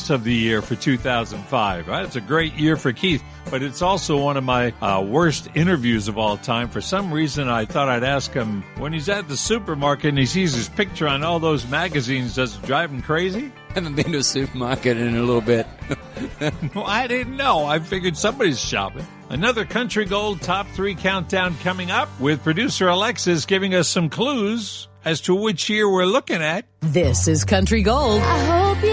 of the year for 2005. It's a great year for Keith, but it's also one of my worst interviews of all time. For some reason, I thought I'd ask him, when he's at the supermarket and he sees his picture on all those magazines, does it drive him crazy? I haven't been to a supermarket in a little bit. Well, I didn't know. I figured somebody's shopping. Another Country Gold Top 3 countdown coming up with producer Alexis giving us some clues as to which year we're looking at. This is Country Gold. I hope you